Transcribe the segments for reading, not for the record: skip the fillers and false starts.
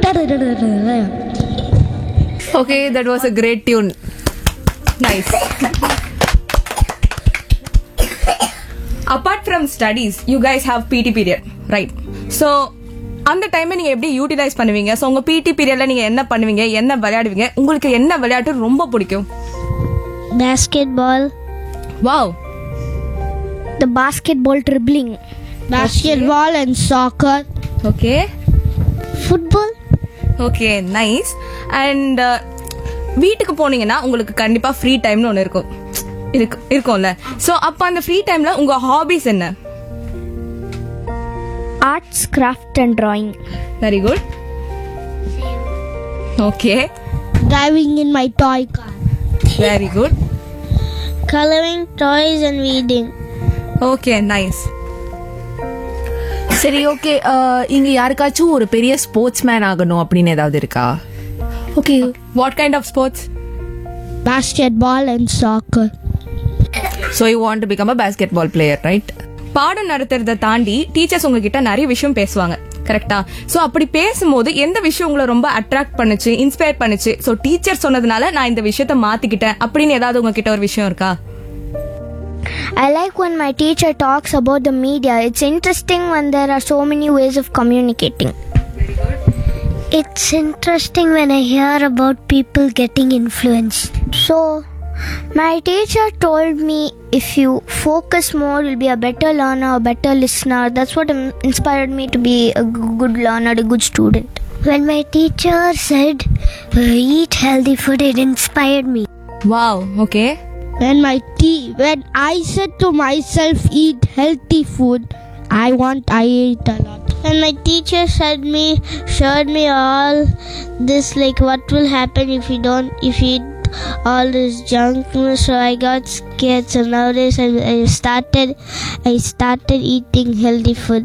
Okay, that was a great tune. Nice. Apart from studies, you guys have PT period, right? So, அந்த டைமை நீங்க எப்படி utilise பண்ணுவீங்க? So உங்க பிடி பீரியட்ல நீங்க என்ன பண்ணுவீங்க, என்ன விளையாடுவீங்க, உங்களுக்கு என்ன விளையாட்டு ரொம்ப பிடிக்கும்? Basketball. Wow. The basketball dribbling. Basketball and soccer. Okay. Football. Okay, nice. And வீட்டுக்கு போனீங்கன்னா உங்களுக்கு கண்டிப்பா ஃப்ரீ டைம்னு ஒன்று இருக்கும்ல. ஸோ அப்போ அந்த ஃப்ரீ டைம்ல உங்க ஹாபிஸ் என்ன? Arts, craft and drawing. Very good. Okay. Driving in my toy car. Very good. Coloring toys and reading. Okay, nice. சரி, ஓகே. இங்க யாருக்காச்சும் ஒரு பெரிய ஸ்போர்ட்ஸ் மேன் ஆகணும் அப்படின்னு ஏதாவது இருக்கா? Okay, what kind of sports? Basketball and soccer. So you want to become a basketball player, right? பாடம் நடத்துறத தாண்டி டீச்சர்ஸ் உங்ககிட்ட நிறைய விஷயம் பேசுவாங்க, கரெக்டா? சோ அப்படி பேசும்போது எந்த விஷயம் உங்களை ரொம்ப அட்ராக்ட் பண்ணுச்சு, இன்ஸ்பயர் பண்ணுச்சு? சோ டீச்சர் சொன்னதுனால நான் இந்த விஷயத்த மாத்திக்கிட்டேன் அப்படின்னு ஏதாவது உங்ககிட்ட ஒரு விஷயம் இருக்கா? I like when my teacher talks about the media. It's interesting when there are so many ways of communicating. It's interesting when I hear about people getting influenced. So, my teacher told me if you focus more, you'll be a better learner, a better listener. That's what inspired me to be a good learner, a good student. When my teacher said, eat healthy food, it inspired me. Wow, okay. When I said to myself, eat healthy food, I ate a lot. And my teacher showed me all this, like what will happen if you eat all this junk. So I got scared. So nowadays I started eating healthy food.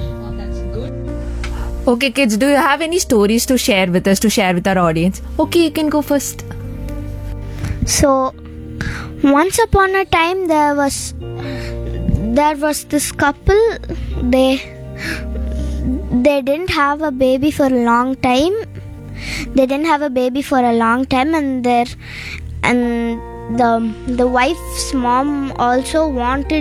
Okay, kids, do you have any stories to share with us, to share with our audience? Okay, you can go first. So once upon a time there was this couple. They didn't have a baby for a long time. And the wife's mom also wanted